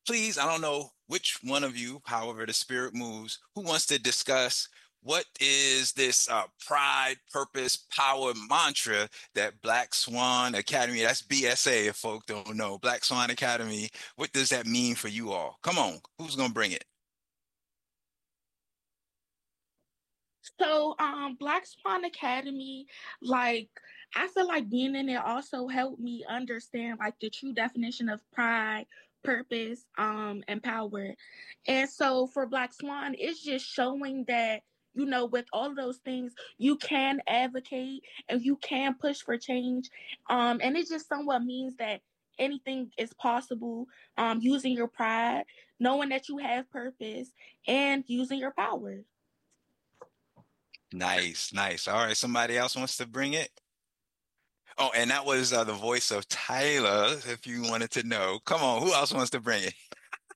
please, I don't know which one of you, however the spirit moves, who wants to discuss what is this pride, purpose, power mantra that Black Swan Academy, that's BSA if folk don't know, Black Swan Academy, what does that mean for you all? Come on, who's going to bring it? So, Black Swan Academy, like, I feel like being in it also helped me understand like the true definition of pride, purpose, and power. And so for Black Swan, it's just showing that, with all of those things, you can advocate and you can push for change. And it just somewhat means that anything is possible, using your pride, knowing that you have purpose, and using your power. Nice, nice. All right, somebody else wants to bring it? Oh, and that was the voice of Tyler, if you wanted to know. Come on, who else wants to bring it?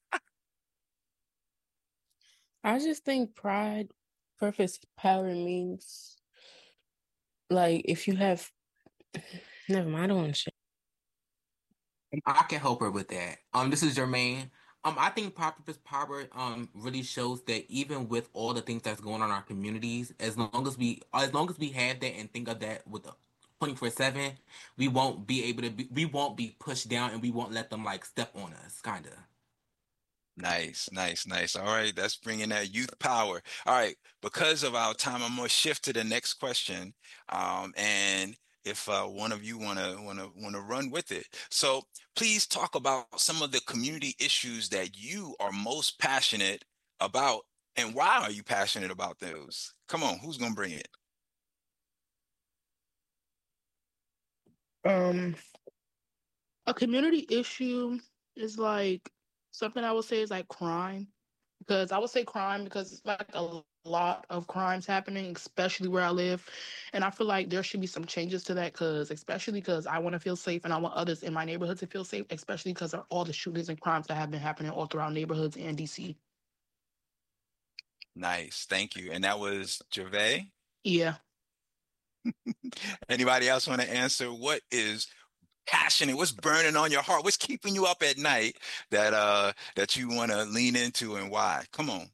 I just think pride, purpose, power means like if you have, never mind, I don't want to share. I can help her with that. This is Jermaine. I think Purpose Power really shows that even with all the things that's going on in our communities, as long as we have that and think of that with 24/7, we won't be pushed down and we won't let them like step on us, kinda. Nice, nice, nice. All right, that's bringing that youth power. All right, because of our time, I'm going to shift to the next question. And if one of you wanna run with it, so please talk about some of the community issues that you are most passionate about, and why are you passionate about those? Come on, who's going to bring it? Um, a community issue is like something I would say is like crime. Because I would say crime because it's like a lot of crimes happening, especially where I live. And I feel like there should be some changes to that because, especially because I want to feel safe and I want others in my neighborhood to feel safe, especially because of all the shootings and crimes that have been happening all throughout neighborhoods in DC. Nice, thank you. And that was Gervais. Yeah. Anybody else want to answer? What is passionate? What's burning on your heart? What's keeping you up at night that you want to lean into and why? Come on.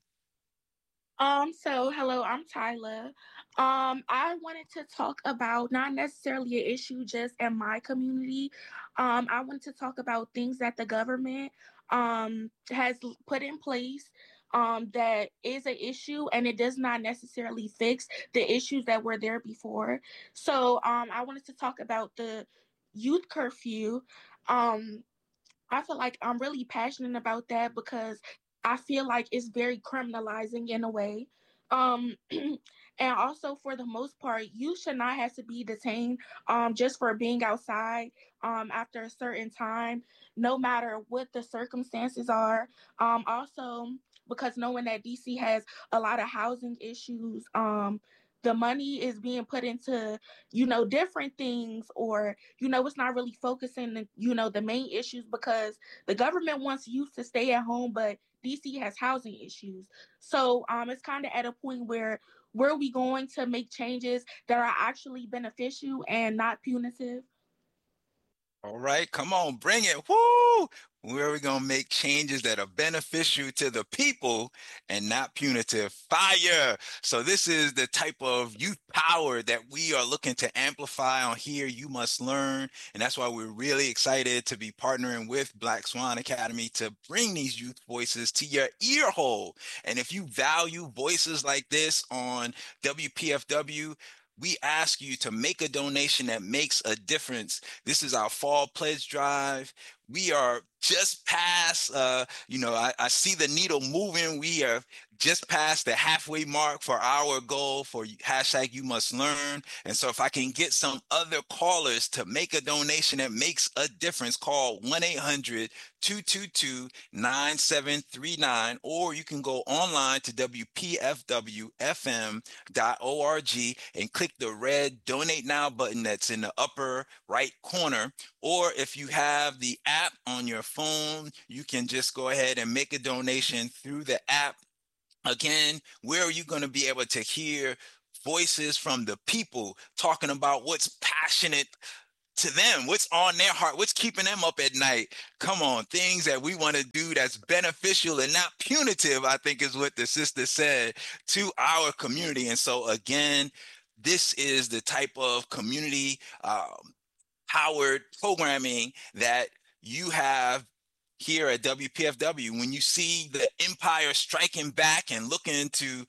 So hello, I'm Tyla. I wanted to talk about not necessarily an issue just in my community. I wanted to talk about things that the government has put in place that is an issue and it does not necessarily fix the issues that were there before. So I wanted to talk about the youth curfew. Um, I feel like I'm really passionate about that because I feel like it's very criminalizing in a way. And also, for the most part, you should not have to be detained just for being outside after a certain time, no matter what the circumstances are. Also, because knowing that DC has a lot of housing issues, the money is being put into, different things, or, it's not really focusing, the main issues because the government wants youth to stay at home, but DC has housing issues. So it's kind of at a point where we going to make changes that are actually beneficial and not punitive. All right, come on, bring it. Woo! Where are we going to make changes that are beneficial to the people and not punitive? Fire! So, this is the type of youth power that we are looking to amplify on here. You must learn. And that's why we're really excited to be partnering with Black Swan Academy to bring these youth voices to your ear hole. And if you value voices like this on WPFW, we ask you to make a donation that makes a difference. This is our fall pledge drive. We are just past, I see the needle moving. We are just past the halfway mark for our goal for hashtag you must learn. And so if I can get some other callers to make a donation that makes a difference, call 1-800-222-9739, or you can go online to WPFWFM.org and click the red donate now button that's in the upper right corner. Or if you have the app on your phone, you can just go ahead and make a donation through the app. Again, where are you going to be able to hear voices from the people talking about what's passionate to them, what's on their heart, what's keeping them up at night. Come on, things that we want to do that's beneficial and not punitive, I think is what the sister said, to our community. And so again, this is the type of community powered programming that you have here at WPFW. When you see the empire striking back and looking to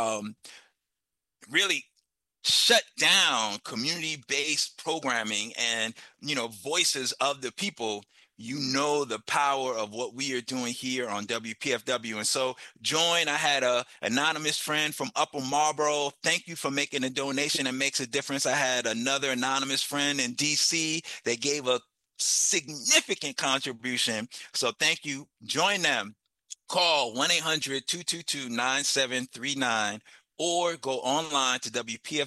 really shut down community-based programming and, voices of the people, the power of what we are doing here on WPFW. And so I had a anonymous friend from Upper Marlboro. Thank you for making a donation that makes a difference. I had another anonymous friend in DC that gave a significant contribution. So thank you. Join them. Call 1-800-222-9739 or go online to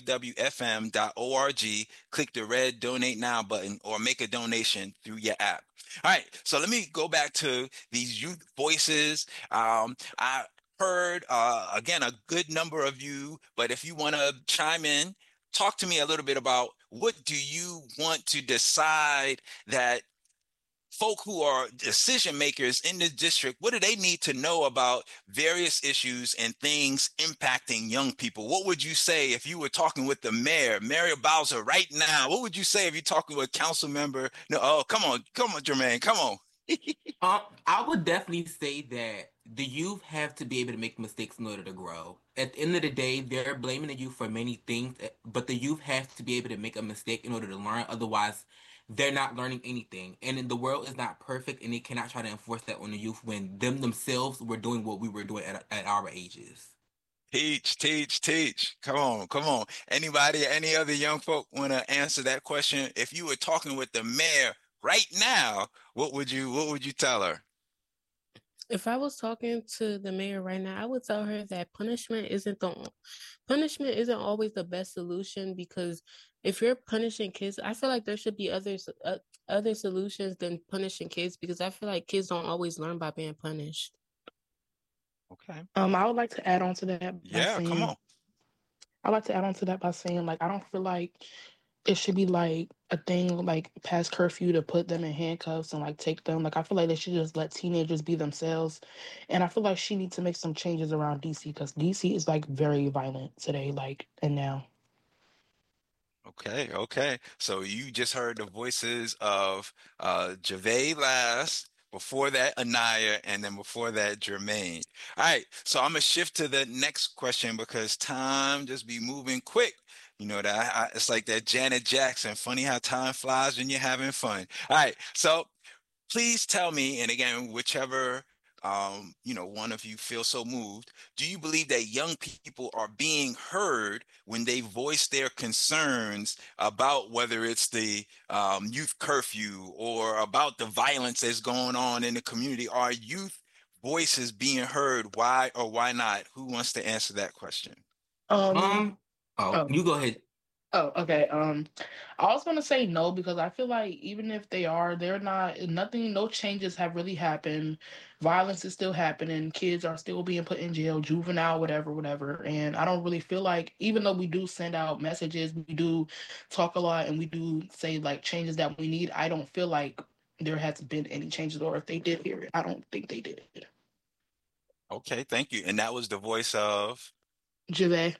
WPFWFM.org, click the red donate now button, or make a donation through your app. All right, so let me go back to these youth voices. I heard, again, a good number of you, but if you want to chime in, talk to me a little bit about what do you want to decide that folk who are decision makers in the district, what do they need to know about various issues and things impacting young people? What would you say if you were talking with the mayor, Muriel Bowser, right now? What would you say if you're talking with a council member? No, oh, come on, Jermaine, come on. I would definitely say that the youth have to be able to make mistakes in order to grow. At the end of the day, they're blaming the youth for many things, but the youth have to be able to make a mistake in order to learn. Otherwise, they're not learning anything. And the world is not perfect, and they cannot try to enforce that on the youth when themselves were doing what we were doing at our ages. Teach. Come on. Anybody, any other young folk want to answer that question? If you were talking with the mayor right now, what would you tell her? If I was talking to the mayor right now, I would tell her that punishment isn't always the best solution, because if you're punishing kids, I feel like there should be other solutions than punishing kids, because I feel like kids don't always learn by being punished. Okay. I would like to add on to that. Come on. I'd like to add on to that by saying, I don't feel like it should be a thing past curfew to put them in handcuffs and take them. I feel like they should just let teenagers be themselves. And I feel like she needs to make some changes around DC, because DC is very violent today, and now. Okay. So you just heard the voices of Javay last, before that Anaya, and then before that Jermaine. All right, so I'm gonna shift to the next question because time just be moving quick. It's like that Janet Jackson, funny how time flies when you're having fun. All right, so please tell me, and again, whichever one of you feels so moved, do you believe that young people are being heard when they voice their concerns about whether it's the youth curfew or about the violence that's going on in the community? Are youth voices being heard? Why or why not? Who wants to answer that question? You go ahead. Oh, okay. I was gonna say no, because I feel like even if they're not, no changes have really happened. Violence is still happening. Kids are still being put in jail, juvenile, whatever. And I don't really feel like, even though we do send out messages, we do talk a lot, and we do say changes that we need, I don't feel like there has been any changes, or if they did hear it, I don't think they did. Okay, thank you. And that was the voice of Javay.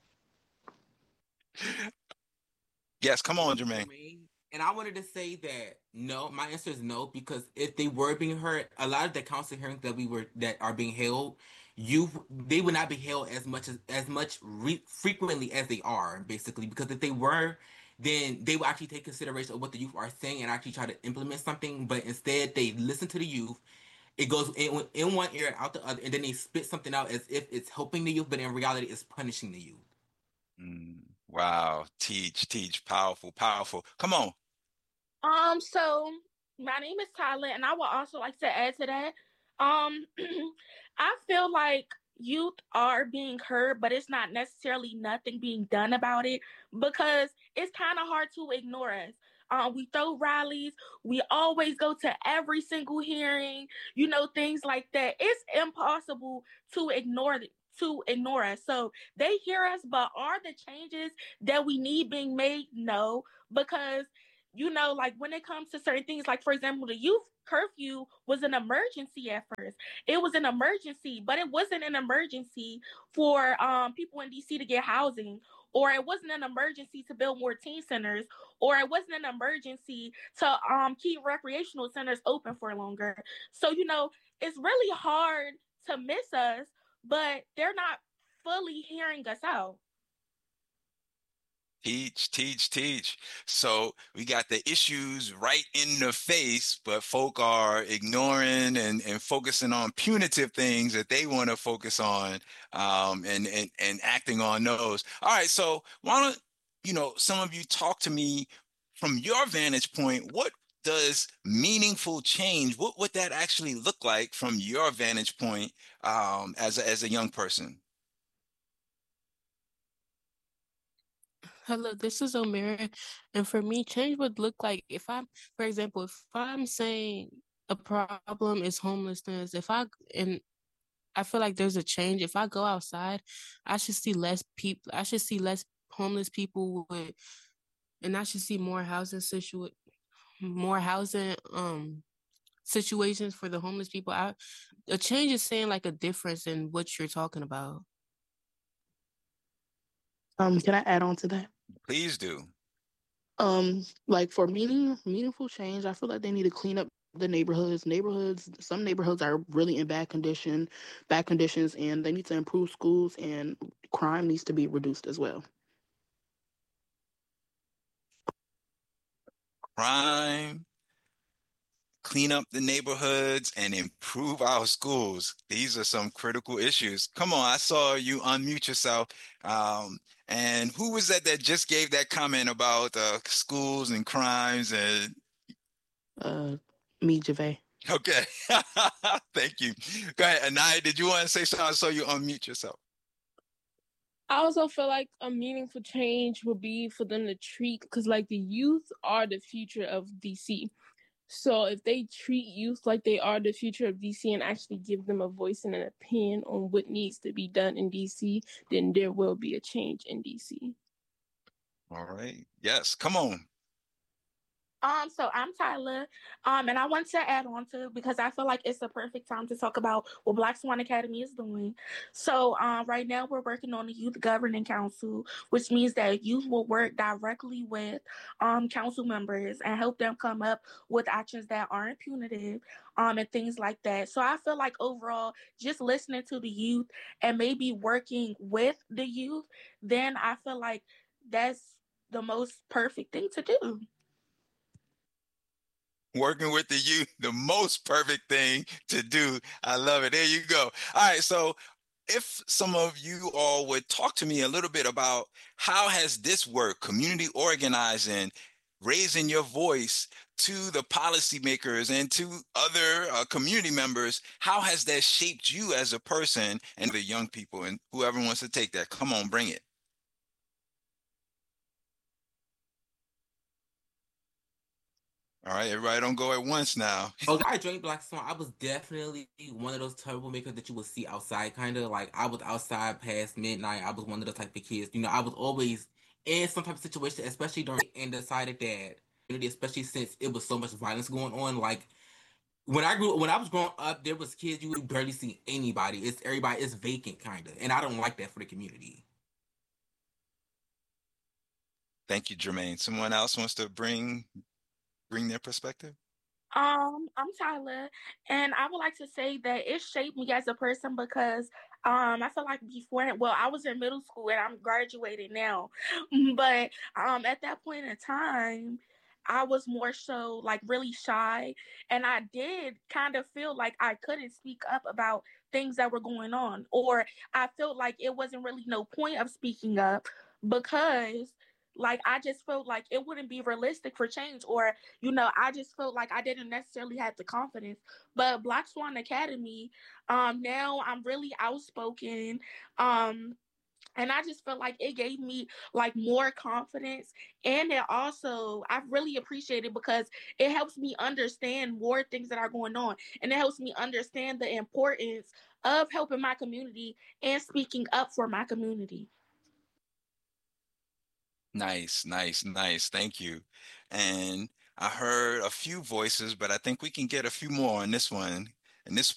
Yes, come on, Jermaine. And I wanted to say that no, my answer is no, because if they were being heard, a lot of the council hearings that are being held, they would not be held frequently as they are, basically, because if they were, then they would actually take consideration of what the youth are saying and actually try to implement something. But instead, they listen to the youth. It goes in one ear and out the other, and then they spit something out as if it's helping the youth, but in reality, it's punishing the youth. Wow, teach, powerful. Come on. So my name is Tyler, and I would also like to add to that. I feel like youth are being heard, but it's not necessarily nothing being done about it, because it's kind of hard to ignore us. We throw rallies. We always go to every single hearing, things like that. It's impossible to ignore us. So they hear us, but are the changes that we need being made? No, because like when it comes to certain things, like for example, the youth curfew was an emergency at first. It was an emergency, but it wasn't an emergency for people in DC to get housing, or it wasn't an emergency to build more teen centers, or it wasn't an emergency to keep recreational centers open for longer. So, it's really hard to miss us, but they're not fully hearing us out. Teach. So we got the issues right in the face, but folk are ignoring and focusing on punitive things that they want to focus on, and acting on those. All right, so why don't some of you talk to me from your vantage point? What does meaningful change? What would that actually look like from your vantage point, as a young person? Hello, this is Omira. And for me, change would look like for example, if I'm saying a problem is homelessness, and I feel like there's a change. If I go outside, I should see less people. I should see less homeless people and I should see more housing situations for the homeless people. A change is saying like a difference in what you're talking about. Can I add on to that? Please do. Like for meaningful change, I feel like they need to clean up the neighborhoods. Some neighborhoods are really in bad conditions, and they need to improve schools, and crime needs to be reduced as well. Crime, clean up the neighborhoods, and improve our schools. These are some critical issues. Come on, I saw you unmute yourself. And who was that just gave that comment about schools and crimes and? Me, Javay. Okay. Thank you. Go ahead. Anaya, did you want to say something? I saw you unmute yourself. I also feel like a meaningful change would be for them to treat, because like the youth are the future of DC. So if they treat youth like they are the future of DC and actually give them a voice and an opinion on what needs to be done in DC, then there will be a change in DC. All right. Yes. Come on. So I'm Tyler, and I want to add on to, because I feel like it's the perfect time to talk about what Black Swan Academy is doing. So right now we're working on the Youth Governing Council, which means that youth will work directly with council members and help them come up with actions that aren't punitive, and things like that. So I feel like overall, just listening to the youth and maybe working with the youth, then I feel like that's the most perfect thing to do. Working with the youth, the most perfect thing to do. I love it. There you go. All right. So if some of you all would talk to me a little bit about how has this work, community organizing, raising your voice to the policymakers and to other community members, how has that shaped you as a person and the young people, and whoever wants to take that? Come on, bring it. All right, everybody don't go at once now. I joined Black Swan. I was definitely one of those troublemakers that you would see outside, kind of. Like, I was outside past midnight. I was one of the type of kids. I was always in some type of situation, especially during, and decided that, especially since it was so much violence going on. Like, when I was growing up, there was kids, you would barely see anybody. It's vacant, kind of. And I don't like that for the community. Thank you, Jermaine. Someone else wants to bring their perspective? I'm Tyler, and I would like to say that it shaped me as a person because I feel like I was in middle school and I'm graduating now, but at that point in time, I was more so like really shy, and I did kind of feel like I couldn't speak up about things that were going on, or I felt like it wasn't really no point of speaking up because like I just felt like it wouldn't be realistic for change, or I just felt like I didn't necessarily have the confidence. But Black Swan Academy, now I'm really outspoken, and I just felt like it gave me like more confidence, and it also I really appreciate it because it helps me understand more things that are going on, and it helps me understand the importance of helping my community and speaking up for my community. Nice, nice, nice. Thank you. And I heard a few voices, but I think we can get a few more on this one. And this